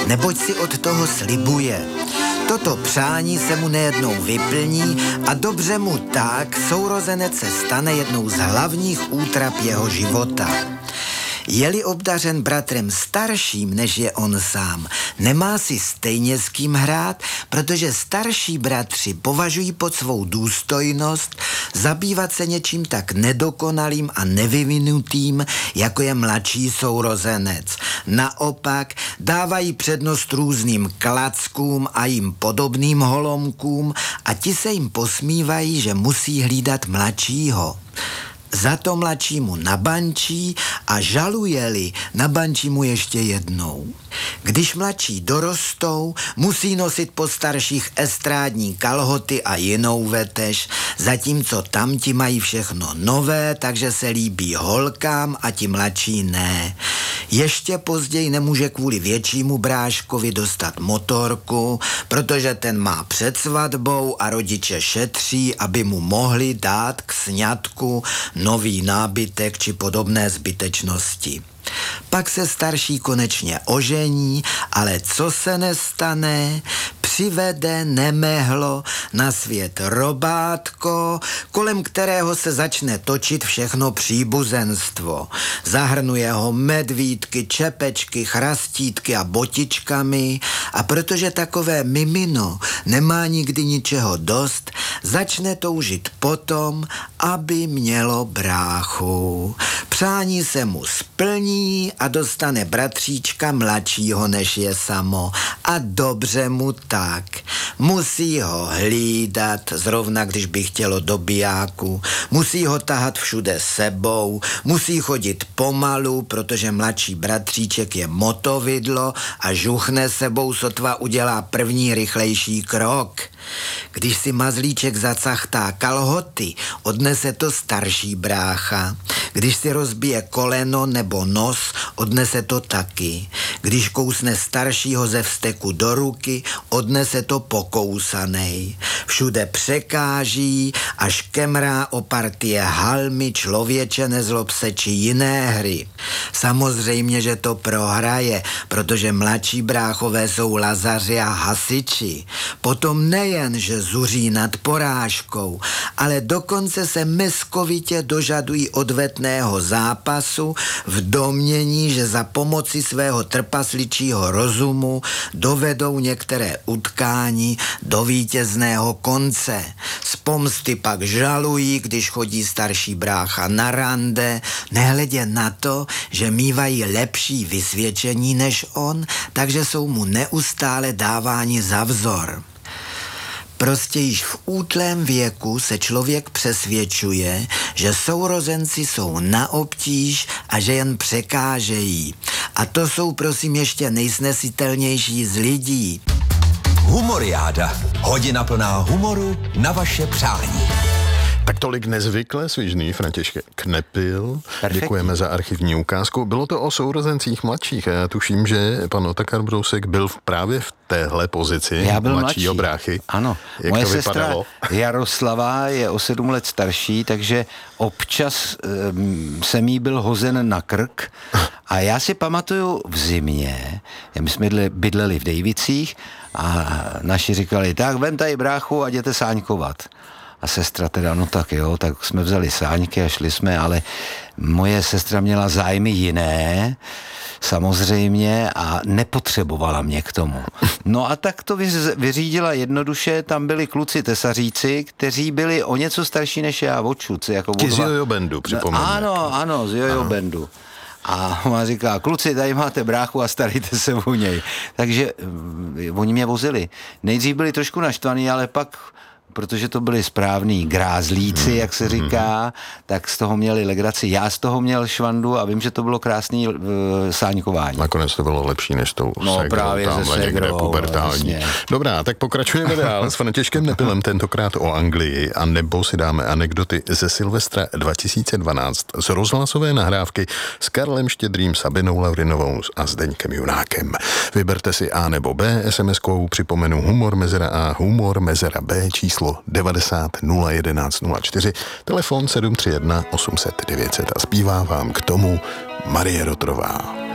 neboť si od toho slibuje. Toto přání se mu nejednou vyplní a dobře mu tak sourozenec se stane jednou z hlavních útrap jeho života. Je-li obdařen bratrem starším, než je on sám, nemá si stejně s kým hrát, protože starší bratři považují pod svou důstojnost zabývat se něčím tak nedokonalým a nevyvinutým, jako je mladší sourozenec. Naopak dávají přednost různým klackům a jim podobným holomkům a ti se jim posmívají, že musí hlídat mladšího. Za to mladšímu nabančí a žaluje-li, nabančí mu ještě jednou. Když mladší dorostou, musí nosit po starších estrádní kalhoty a jinou vetež, zatímco tamti mají všechno nové, takže se líbí holkám a ti mladší ne. Ještě později nemůže kvůli většímu bráškovi dostat motorku, protože ten má před svatbou a rodiče šetří, aby mu mohli dát k sňatku nový nábytek či podobné zbytečnosti. Pak se starší konečně ožení, ale co se nestane? Přivede nemehlo na svět robátko, kolem kterého se začne točit všechno příbuzenstvo. Zahrnuje ho medvídky, čepečky, chrastítky a botičkami a protože takové mimino nemá nikdy ničeho dost, začne toužit potom, aby mělo bráchu. Přání se mu splní a dostane bratříčka mladšího, než je samo. A dobře mu tak. Musí ho hlídat, zrovna když by chtělo do bijáku. Musí ho tahat všude sebou. Musí chodit pomalu, protože mladší bratříček je motovidlo a žuchne sebou, sotva udělá první rychlejší krok. Když si mazlíček zacachtá kalhoty, odnese to starší brácha. Když si rozbije koleno nebo nos, odnese to taky. Když kousne staršího ze vzteku do ruky, odnese to pokousanej. Všude překáží a škemrá o partie halmy, člověče, nezlob se či jiné hry. Samozřejmě, že to prohraje, protože mladší bráchové jsou lazaři a hasiči. Potom nejen, že zuří nad porážkou, ale dokonce se meskovitě dožadují odvetného zápasu v domnění, že za pomoci svého trpasličího rozumu dovedou některé utkání do vítězného konce. Z pomsty pak žalují, když chodí starší brácha na rande, nehledě na to, že mívají lepší vysvědčení než on, takže jsou mu neustále dáváni za vzor. Prostě již v útlém věku se člověk přesvědčuje, že sourozenci jsou na obtíž a že jen překážejí. A to jsou prosím ještě nejsnesitelnější z lidí. Humoriáda. Hodina plná humoru na vaše přání. Tak tolik nezvykle svižný František Knepil. Perfektní. Děkujeme za archivní ukázku. Bylo to o sourozencích mladších a já tuším, že pan Otakar Brousek byl právě v téhle pozici. Já byl mladšího mladší. Bráchy. Ano. Jak Moje to sestra vypadalo? Jaroslava je o 7 let starší, takže občas jsem jí byl hozen na krk a já si pamatuju v zimě, my jsme bydleli v Dejvicích a naši říkali, tak vem tady bráchu a jděte sáňkovat. A sestra teda, no tak jo, tak jsme vzali sáňky a šli jsme, ale moje sestra měla zájmy jiné, samozřejmě, a nepotřebovala mě k tomu. No a tak to vyřídila jednoduše, tam byli kluci tesaříci, kteří byli o něco starší než já, očuc. Jako Ti z Jojo Bandu, připomenu. Ano, z Jojo Bandu. A ona říká, kluci, tady máte bráchu a starejte se o něj. Takže oni mě vozili. Nejdřív byli trošku naštvaný, ale pak, protože to byli správní grázlíci, jak se říká, tak z toho měli legraci. Já z toho měl švandu a vím, že to bylo krásný sáňkování. Nakonec to bylo lepší než tou právě tamhle někde pubertální. Vlastně. Dobrá, tak pokračujeme dál s Františkem Nepilem, tentokrát o Anglii, a nebo si dáme anekdoty ze Silvestra 2012 z rozhlasové nahrávky s Karlem Štědrým, Sabinou Laurinovou a Zdeňkem Junákem. Vyberte si A nebo B, SMS-kou připomenu humor mezera A, humor mezera B, číslo 90 011 04, telefon 731 800 900 a zpívá vám k tomu Marie Rotrová.